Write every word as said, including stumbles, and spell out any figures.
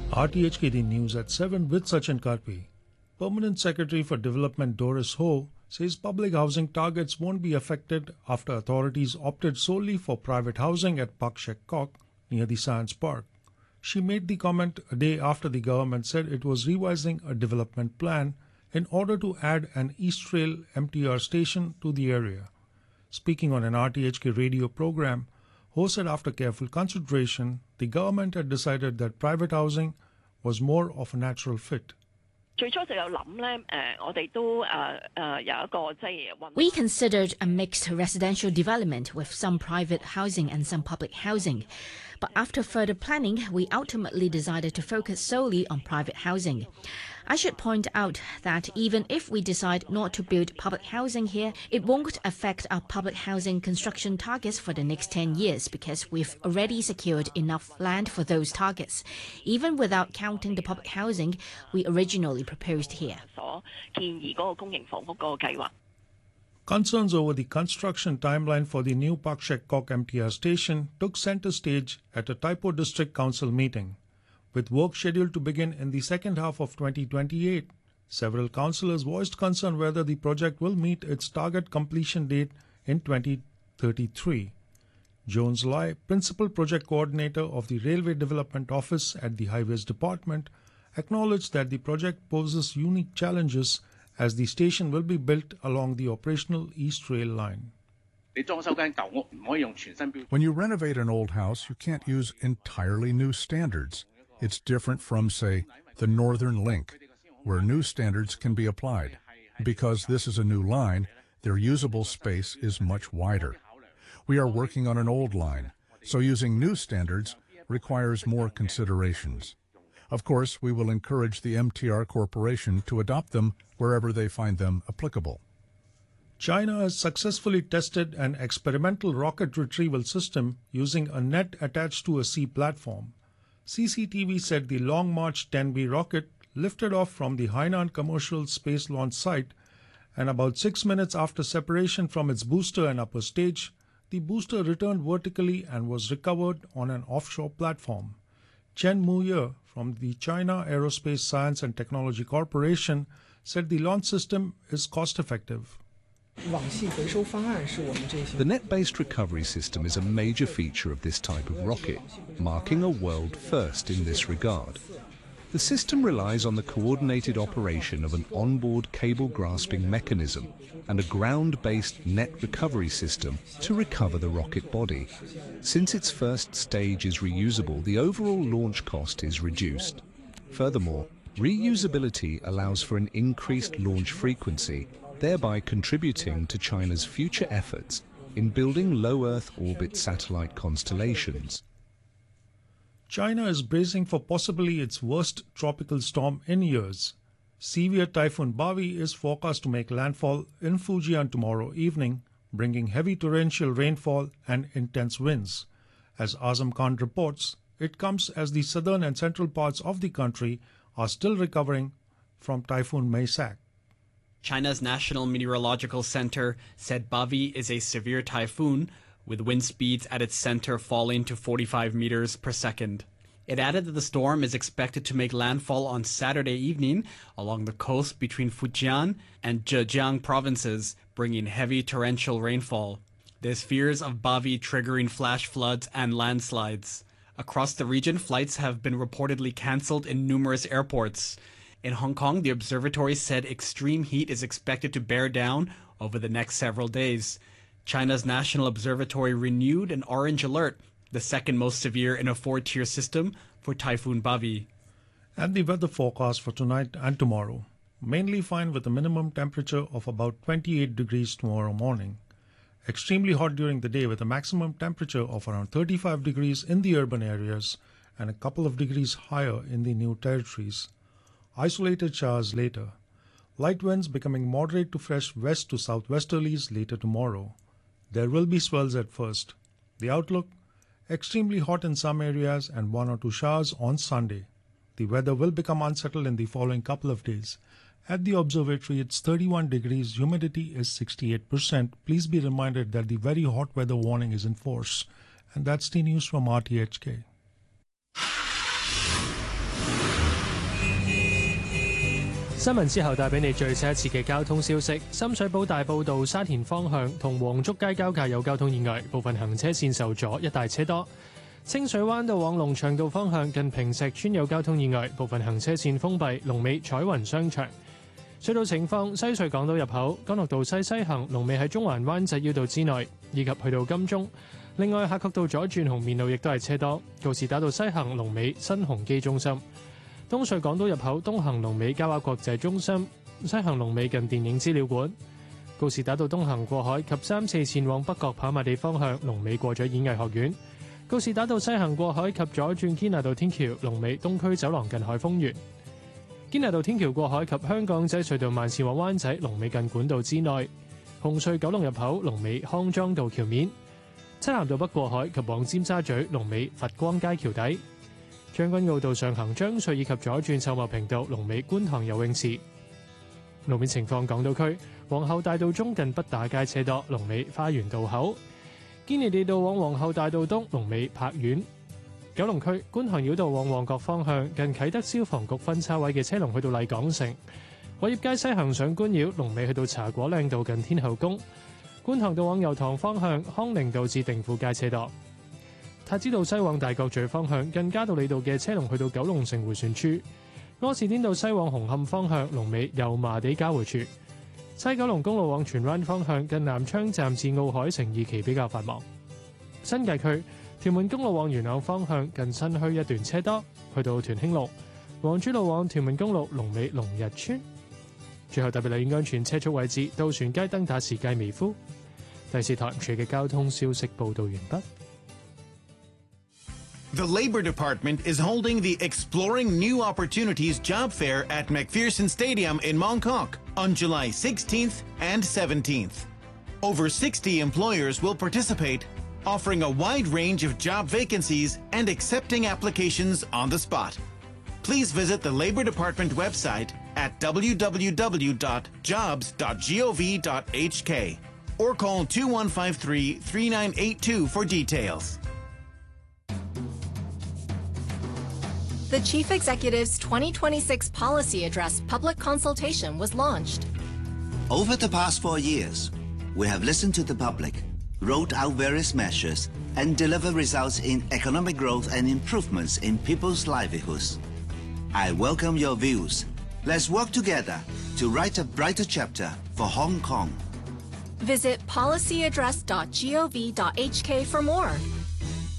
R T H K D News at seven with Sachin Karpi. Permanent Secretary for Development Doris Ho says public housing targets won't be affected after authorities opted solely for private housing at Pak Shek Kok near the Science Park. She made the comment a day after the government said it was revising a development plan in order to add an East Rail M T R station to the area. Speaking on an R T H K radio program, Ho said after careful consideration, the government had decided that private housing was more of a natural fit. We considered a mixed residential development with some private housing and some public housing. But after further planning, we ultimately decided to focus solely on private housing. I should point out that even if we decide not to build public housing here, it won't affect our public housing construction targets for the next ten years because we've already secured enough land for those targets, even without counting the public housing we originally proposed here. Concerns over the construction timeline for the new Pak Shek Kok M T R station took center stage at a Tai Po District Council meeting. With work scheduled to begin in the second half of twenty twenty-eight, several councillors voiced concern whether the project will meet its target completion date in twenty thirty-three. Jones Lai, Principal Project Coordinator of the Railway Development Office at the Highways Department, acknowledged that the project poses unique challenges as the station will be built along the operational East Rail line. When you renovate an old house, you can't use entirely new standards. It's different from, say, the Northern Link, where new standards can be applied. Because this is a new line, their usable space is much wider. We are working on an old line, so using new standards requires more considerations. Of course, we will encourage the M T R Corporation to adopt them wherever they find them applicable. China has successfully tested an experimental rocket retrieval system using a net attached to a sea platform. C C T V said the Long March ten B rocket lifted off from the Hainan Commercial Space Launch Site, and about six minutes after separation from its booster and upper stage, the booster returned vertically and was recovered on an offshore platform. Chen Muye from the China Aerospace Science and Technology Corporation said the launch system is cost-effective. The net-based recovery system is a major feature of this type of rocket, marking a world first in this regard. The system relies on the coordinated operation of an onboard cable-grasping mechanism and a ground-based net recovery system to recover the rocket body. Since its first stage is reusable, the overall launch cost is reduced. Furthermore, reusability allows for an increased launch frequency, thereby contributing to China's future efforts in building low Earth orbit satellite constellations. China is bracing for possibly its worst tropical storm in years. Severe Typhoon Bavi is forecast to make landfall in Fujian tomorrow evening, bringing heavy torrential rainfall and intense winds. As Azam Khan reports, it comes as the southern and central parts of the country are still recovering from Typhoon Maisak. China's National Meteorological Center said Bavi is a severe typhoon, with wind speeds at its center falling to forty-five meters per second. It added that the storm is expected to make landfall on Saturday evening along the coast between Fujian and Zhejiang provinces, bringing heavy torrential rainfall. There's fears of Bavi triggering flash floods and landslides. Across the region, flights have been reportedly cancelled in numerous airports. In Hong Kong, the observatory said extreme heat is expected to bear down over the next several days. China's National Observatory renewed an orange alert, the second most severe in a four-tier system for Typhoon Bavi. And the weather forecast for tonight and tomorrow. Mainly fine with a minimum temperature of about twenty-eight degrees tomorrow morning. Extremely hot during the day with a maximum temperature of around thirty-five degrees in the urban areas and a couple of degrees higher in the new territories. Isolated showers later. Light winds becoming moderate to fresh west to southwesterlies later tomorrow. There will be swells at first. The outlook, extremely hot in some areas and one or two showers on Sunday. The weather will become unsettled in the following couple of days. At the observatory, it's thirty-one degrees, humidity is sixty-eight percent. Please be reminded that the very hot weather warning is in force. And that's the news from R T H K. 新聞之後帶俾你最新一次嘅交通消息。深水埗大埔道沙田方向同黃竹街交界有交通意外，部分行車線受阻，一帶車多。清水灣道往龍翔道方向近坪石邨有交通意外，部分行車線封閉，龍尾彩雲商場。隧道情況：西隧港島入口干諾道西西行，龍尾喺中環灣仔繞道之內，以及去到金鐘。另外，夏慤道左轉紅棉路亦都係車多，告士打道西行龍尾新鴻基中心。東隧港島入口東行龍尾嘉華國際中心，西行龍尾近電影資料館。告士打道東行過海及三四前往北角跑馬地方向龍尾過咗演藝學院。告士打道西行過海及左轉堅拿道天橋龍尾東區走廊近海峰園。堅拿道天橋過海及香港仔隧道慢線往灣仔龍尾近管道之內。紅隧九龍入口龍尾康莊道橋面。漆咸道北過海及往尖沙咀龍尾佛光街橋底。將軍澳道上行將隧以及左轉秀茂坪道龍尾觀塘游泳池。路面情況：港島區皇后大道中近畢打街車多，龍尾花園道口；堅尼地道往皇后大道東龍尾柏苑。九龍區觀塘繞道往旺角方向近啟德消防局分叉位嘅車龍去到麗港城。偉業街西行上官繞龍尾去到茶果嶺道近天后宮。觀塘道往油塘方向康寧道至定富街車多。太子道西往大角咀方向近嘉道理道嘅車龍去到九龍城迴旋處。柯士甸道西往紅磡方向龍尾油麻地交匯處。西九龍公路往荃灣方向近南昌站至奧海城二期比較繁忙。新界區屯門公路往元朗方向近新墟一段車多，去到屯興路。皇珠路往屯門公路龍尾龍日村。最後特別留意安全車速位置，渡船街登打士街美孚。第四台唔嘅交通消息報導完畢。 The Labor Department is holding the Exploring New Opportunities Job Fair at McPherson Stadium in Mongkok on July sixteenth and seventeenth. Over sixty employers will participate, offering a wide range of job vacancies and accepting applications on the spot. Please visit the Labor Department website at w w w dot jobs dot gov dot h k or call two one five three, three nine eight two for details. The Chief Executive's twenty twenty-six Policy Address public consultation was launched. Over the past four years, we have listened to the public, rolled out various measures, and delivered results in economic growth and improvements in people's livelihoods. I welcome your views. Let's work together to write a brighter chapter for Hong Kong. Visit policy address dot gov dot h k for more.